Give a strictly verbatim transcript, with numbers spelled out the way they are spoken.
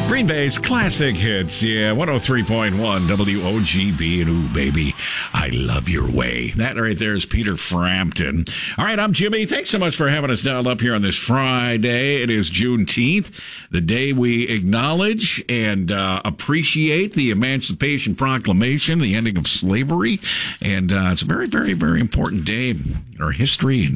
Green Bay's classic hits, yeah, one oh three point one W O G B, and ooh, baby, I love your way. That right there is Peter Frampton. All right, I'm Jimmy. Thanks so much for having us dialed up here on this Friday. It is Juneteenth, the day we acknowledge and uh, appreciate the Emancipation Proclamation, the ending of slavery, and uh, it's a very, very, very important day in our history and